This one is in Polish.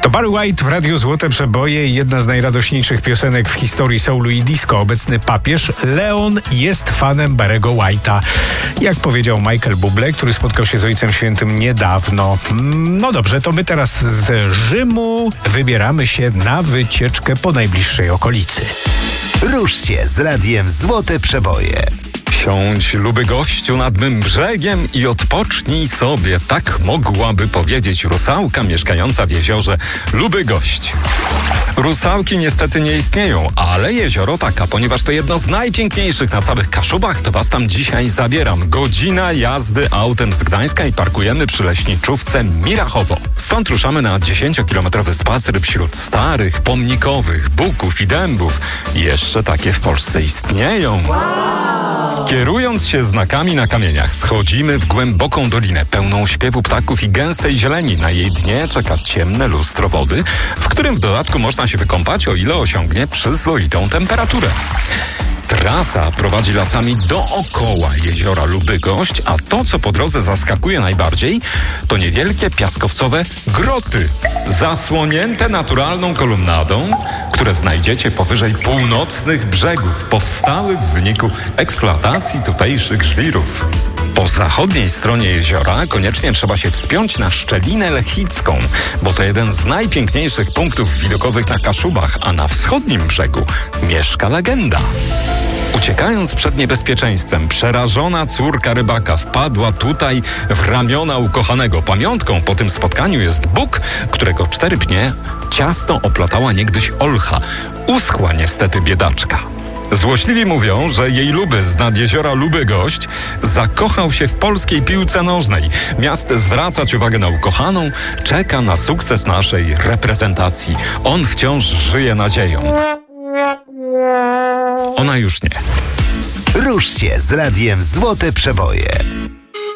To Barry White w Radiu Złote Przeboje i jedna z najradośniejszych piosenek w historii soulu i disco. Obecny papież Leon jest fanem Barry'ego White'a. Jak powiedział Michael Bublé, który spotkał się z Ojcem Świętym niedawno. No dobrze, to my teraz z Rzymu wybieramy się na wycieczkę po najbliższej okolicy. Rusz się z Radiem Złote Przeboje. Siądź, luby gościu, nad mym brzegiem i odpocznij sobie. Tak mogłaby powiedzieć rusałka mieszkająca w jeziorze Luby Gość. Rusałki niestety nie istnieją, ale jezioro taka, ponieważ to jedno z najpiękniejszych na całych Kaszubach, to was tam dzisiaj zabieram. Godzina jazdy autem z Gdańska i parkujemy przy leśniczówce Mirachowo. Stąd ruszamy na 10-kilometrowy spacer wśród starych, pomnikowych buków i dębów. Jeszcze takie w Polsce istnieją. Kierując się znakami na kamieniach, schodzimy w głęboką dolinę, pełną śpiewu ptaków i gęstej zieleni. Na jej dnie czeka ciemne lustro wody, w którym w dodatku można się wykąpać, o ile osiągnie przyzwoitą temperaturę. Trasa prowadzi lasami dookoła jeziora Luby Gość, a to, co po drodze zaskakuje najbardziej, to niewielkie piaskowcowe groty, zasłonięte naturalną kolumnadą, które znajdziecie powyżej północnych brzegów, powstały w wyniku eksploatacji tutejszych żwirów. Po zachodniej stronie jeziora koniecznie trzeba się wspiąć na Szczelinę Lechicką, bo to jeden z najpiękniejszych punktów widokowych na Kaszubach, a na wschodnim brzegu mieszka legenda. Uciekając przed niebezpieczeństwem, przerażona córka rybaka wpadła tutaj w ramiona ukochanego. Pamiątką po tym spotkaniu jest Bóg, którego 4 pnie ciasno oplatała niegdyś Olcha. Uschła niestety biedaczka. Złośliwi mówią, że jej luby z nad jeziora Luby Gość zakochał się w polskiej piłce nożnej. Miast zwracać uwagę na ukochaną, czeka na sukces naszej reprezentacji. On wciąż żyje nadzieją. Ona już nie. Rusz się z Radiem Złote Przeboje.